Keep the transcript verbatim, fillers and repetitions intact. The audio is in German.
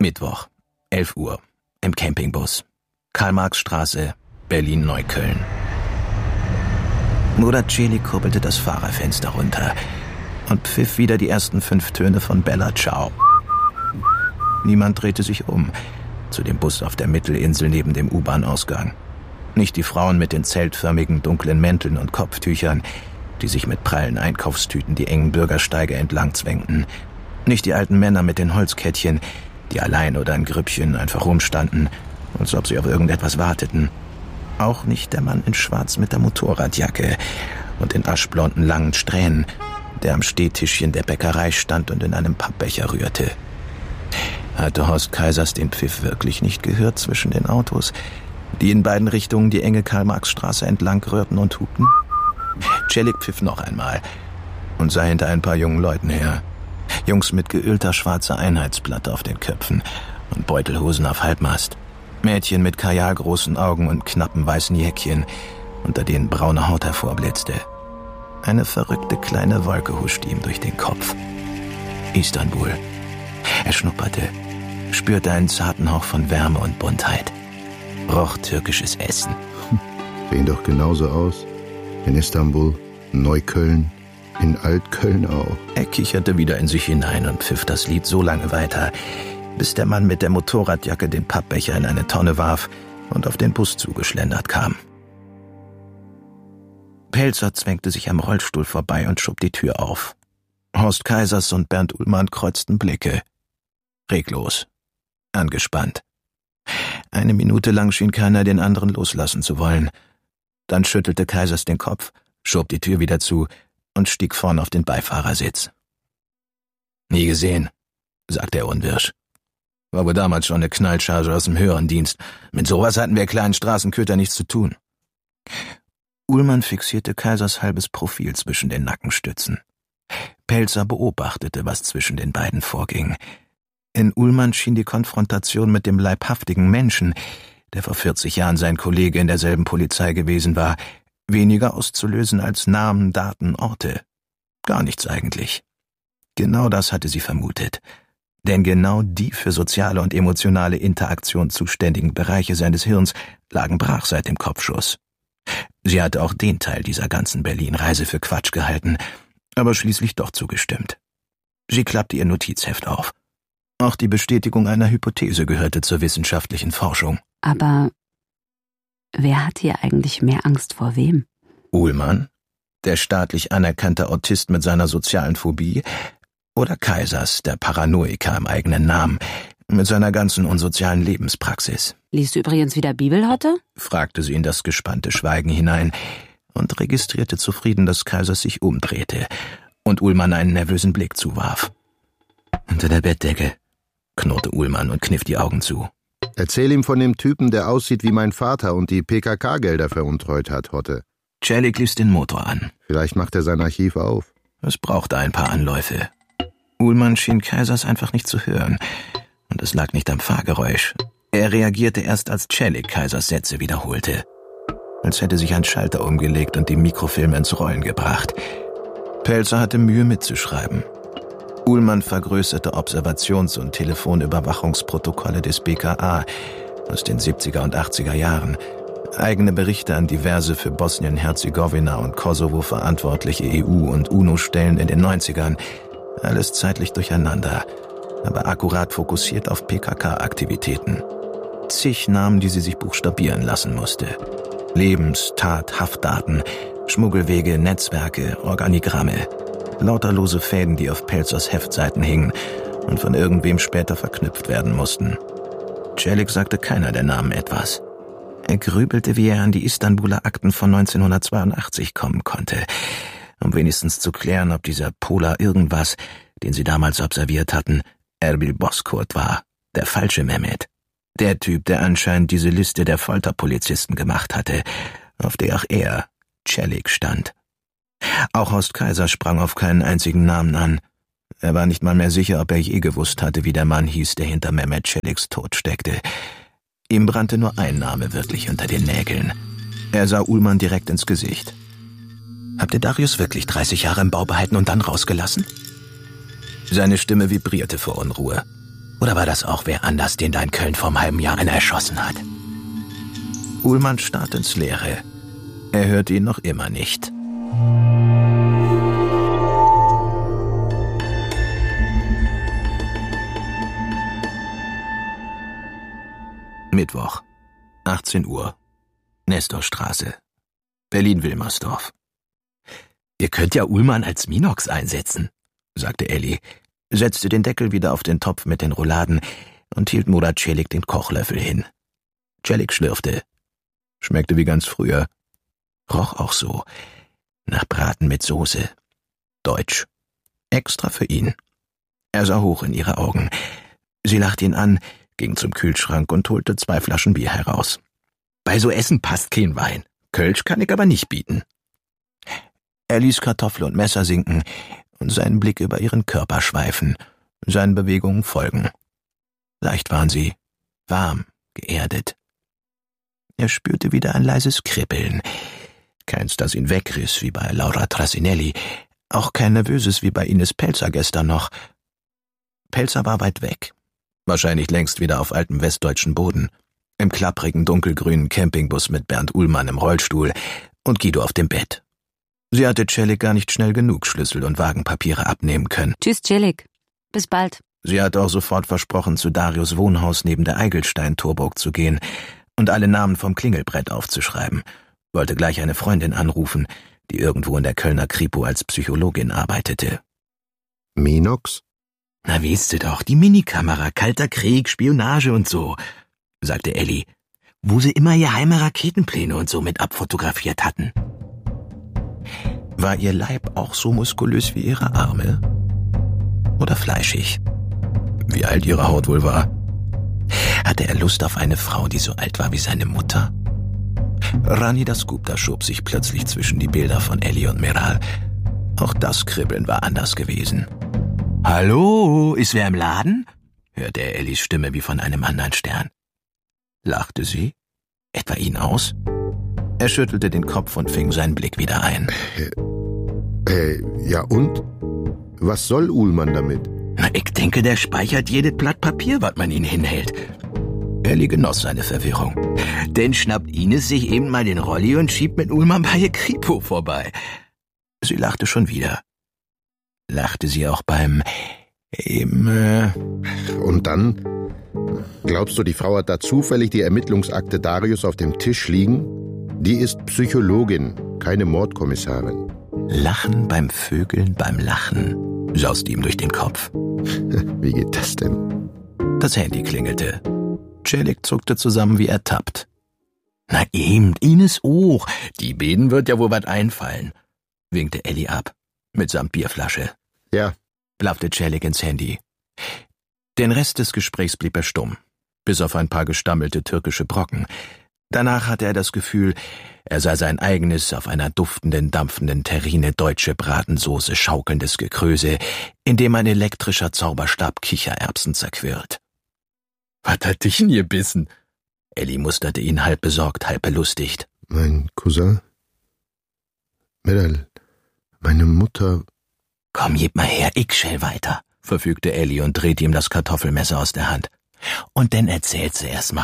Mittwoch, elf Uhr, im Campingbus. Karl-Marx-Straße, Berlin-Neukölln. Murat Celik kurbelte das Fahrerfenster runter und pfiff wieder die ersten fünf Töne von Bella Ciao. Niemand drehte sich um zu dem Bus auf der Mittelinsel neben dem U-Bahn-Ausgang. Nicht die Frauen mit den zeltförmigen dunklen Mänteln und Kopftüchern, die sich mit prallen Einkaufstüten die engen Bürgersteige entlang zwängten. Nicht die alten Männer mit den Holzkettchen, die allein oder in Grüppchen einfach rumstanden, als ob sie auf irgendetwas warteten. Auch nicht der Mann in Schwarz mit der Motorradjacke und den aschblonden langen Strähnen, der am Stehtischchen der Bäckerei stand und in einem Pappbecher rührte. Hatte Horst Keisers den Pfiff wirklich nicht gehört zwischen den Autos, die in beiden Richtungen die enge Karl-Marx-Straße entlang rührten und hupten? Celik pfiff noch einmal und sah hinter ein paar jungen Leuten her. Jungs mit geölter schwarzer Einheitsplatte auf den Köpfen und Beutelhosen auf Halbmast. Mädchen mit kajalgroßen Augen und knappen weißen Jäckchen, unter denen braune Haut hervorblitzte. Eine verrückte kleine Wolke huschte ihm durch den Kopf. Istanbul. Er schnupperte, spürte einen zarten Hauch von Wärme und Buntheit. Roch türkisches Essen. Sehen doch genauso aus. In Istanbul, Neukölln, in Altköln auch. Er kicherte wieder in sich hinein und pfiff das Lied so lange weiter, bis der Mann mit der Motorradjacke den Pappbecher in eine Tonne warf und auf den Bus zugeschlendert kam. Pelzer zwängte sich am Rollstuhl vorbei und schob die Tür auf. Horst Keisers und Bernd Uhlmann kreuzten Blicke. Reglos. Angespannt. Eine Minute lang schien keiner den anderen loslassen zu wollen. Dann schüttelte Keisers den Kopf, schob die Tür wieder zu und stieg vorn auf den Beifahrersitz. »Nie gesehen«, sagte er unwirsch. »War wohl damals schon eine Knallcharge aus dem höheren Dienst. Mit sowas hatten wir kleinen Straßenköter nichts zu tun.« Uhlmann fixierte Keisers halbes Profil zwischen den Nackenstützen. Pelzer beobachtete, was zwischen den beiden vorging. In Uhlmann schien die Konfrontation mit dem leibhaftigen Menschen, der vor vierzig Jahren sein Kollege in derselben Polizei gewesen war, weniger auszulösen als Namen, Daten, Orte. Gar nichts eigentlich. Genau das hatte sie vermutet. Denn genau die für soziale und emotionale Interaktion zuständigen Bereiche seines Hirns lagen brach seit dem Kopfschuss. Sie hatte auch den Teil dieser ganzen Berlin-Reise für Quatsch gehalten, aber schließlich doch zugestimmt. Sie klappte ihr Notizheft auf. Auch die Bestätigung einer Hypothese gehörte zur wissenschaftlichen Forschung. Aber wer hat hier eigentlich mehr Angst vor wem? Uhlmann, der staatlich anerkannte Autist mit seiner sozialen Phobie, oder Keisers, der Paranoiker im eigenen Namen, mit seiner ganzen unsozialen Lebenspraxis. Liest du übrigens wieder Bibelhotte? Fragte sie in das gespannte Schweigen hinein und registrierte zufrieden, dass Keisers sich umdrehte und Uhlmann einen nervösen Blick zuwarf. »Unter der Bettdecke«, knurrte Uhlmann und kniff die Augen zu. »Erzähl ihm von dem Typen, der aussieht wie mein Vater und die P K K-Gelder veruntreut hat, Hotte.« Celik ließ den Motor an. »Vielleicht macht er sein Archiv auf.« Es brauchte ein paar Anläufe. Uhlmann schien Keisers einfach nicht zu hören. Und es lag nicht am Fahrgeräusch. Er reagierte erst, als Celik Keisers Sätze wiederholte. Als hätte sich ein Schalter umgelegt und die Mikrofilme ins Rollen gebracht. Pelzer hatte Mühe mitzuschreiben. Uhlmann vergrößerte Observations- und Telefonüberwachungsprotokolle des B K A aus den siebziger und achtziger Jahren, eigene Berichte an diverse für Bosnien-Herzegowina und Kosovo verantwortliche E U- und UNO-Stellen in den neunzigern, alles zeitlich durcheinander, aber akkurat fokussiert auf P K K-Aktivitäten. Zig Namen, die sie sich buchstabieren lassen musste. Lebens-, Tat-, Haftdaten, Schmuggelwege, Netzwerke, Organigramme. Lauterlose Fäden, die auf Pelzers Heftseiten hingen und von irgendwem später verknüpft werden mussten. Celik sagte keiner der Namen etwas. Er grübelte, wie er an die Istanbuler Akten von neunzehnhundertzweiundachtzig kommen konnte, um wenigstens zu klären, ob dieser Polar irgendwas, den sie damals observiert hatten, Erbil Bozkurt war, der falsche Mehmet. Der Typ, der anscheinend diese Liste der Folterpolizisten gemacht hatte, auf der auch er, Celik, stand. Auch Horst Keiser sprang auf keinen einzigen Namen an. Er war nicht mal mehr sicher, ob er je gewusst hatte, wie der Mann hieß, der hinter Mehmet Celiks Tod steckte. Ihm brannte nur ein Name wirklich unter den Nägeln. Er sah Uhlmann direkt ins Gesicht. »Habt ihr Darius wirklich dreißig Jahre im Bau behalten und dann rausgelassen?« Seine Stimme vibrierte vor Unruhe. Oder war das auch wer anders, den da in Köln vor einem halben Jahr einer erschossen hat? Uhlmann starrt ins Leere. Er hört ihn noch immer nicht. Mittwoch, achtzehn Uhr, Nestorstraße, Berlin-Wilmersdorf. »Ihr könnt ja Uhlmann als Minox einsetzen«, sagte Elli, setzte den Deckel wieder auf den Topf mit den Rouladen und hielt Murat Celik den Kochlöffel hin. Celik schlürfte. Schmeckte wie ganz früher. Roch auch so. Nach Braten mit Soße. Deutsch. Extra für ihn. Er sah hoch in ihre Augen. Sie lachte ihn an, ging zum Kühlschrank und holte zwei Flaschen Bier heraus. »Bei so Essen passt kein Wein. Kölsch kann ich aber nicht bieten.« Er ließ Kartoffel und Messer sinken und seinen Blick über ihren Körper schweifen, seinen Bewegungen folgen. Leicht waren sie, warm, geerdet. Er spürte wieder ein leises Kribbeln. Keins, das ihn wegriss, wie bei Laura Trasinelli, auch kein nervöses wie bei Ines Pelzer gestern noch. Pelzer war weit weg, wahrscheinlich längst wieder auf altem westdeutschen Boden, im klapprigen dunkelgrünen Campingbus mit Bernd Uhlmann im Rollstuhl und Guido auf dem Bett. Sie hatte Celik gar nicht schnell genug Schlüssel und Wagenpapiere abnehmen können. Tschüss, Celik. Bis bald. Sie hatte auch sofort versprochen, zu Darius' Wohnhaus neben der Eigelstein-Torburg zu gehen und alle Namen vom Klingelbrett aufzuschreiben, wollte gleich eine Freundin anrufen, die irgendwo in der Kölner Kripo als Psychologin arbeitete. Minox? »Na, weißt du doch, die Minikamera, Kalter Krieg, Spionage und so«, sagte Elli, wo sie immer geheime Raketenpläne und so mit abfotografiert hatten. War ihr Leib auch so muskulös wie ihre Arme? Oder fleischig? Wie alt ihre Haut wohl war? Hatte er Lust auf eine Frau, die so alt war wie seine Mutter? Rani das Gupta schob sich plötzlich zwischen die Bilder von Elli und Meral. Auch das Kribbeln war anders gewesen. »Hallo, ist wer im Laden?« hörte er Ellis Stimme wie von einem anderen Stern. Lachte sie? Etwa ihn aus? Er schüttelte den Kopf und fing seinen Blick wieder ein. Äh, äh, ja und? Was soll Uhlmann damit? Na, ich denke, der speichert jedes Blatt Papier, was man ihn hinhält. Elli genoss seine Verwirrung. Denn schnappt Ines sich eben mal den Rolli und schiebt mit Uhlmann bei ihr Kripo vorbei. Sie lachte schon wieder. Lachte sie auch beim... Im, äh Und dann? Glaubst du, die Frau hat da zufällig die Ermittlungsakte Darius auf dem Tisch liegen? Die ist Psychologin, keine Mordkommissarin. Lachen beim Vögeln beim Lachen, sauste ihm durch den Kopf. Wie geht das denn? Das Handy klingelte. Celik zuckte zusammen wie ertappt. Na eben, Ines auch. Die beiden wird ja wohl was einfallen, winkte Elli ab, mitsamt Bierflasche. Ja, blaffte Celik ins Handy. Den Rest des Gesprächs blieb er stumm, bis auf ein paar gestammelte türkische Brocken. Danach hatte er das Gefühl, er sei sein eigenes, auf einer duftenden, dampfenden Terrine deutsche Bratensoße schaukelndes Gekröse, in dem ein elektrischer Zauberstab Kichererbsen zerquirlt. »Was hat dich denn gebissen?« Elli musterte ihn halb besorgt, halb belustigt. Mein Cousin? Meral, meine Mutter... »Komm, gib mal her, ich schell weiter«, verfügte Elli und drehte ihm das Kartoffelmesser aus der Hand. »Und dann erzählst du erst mal.«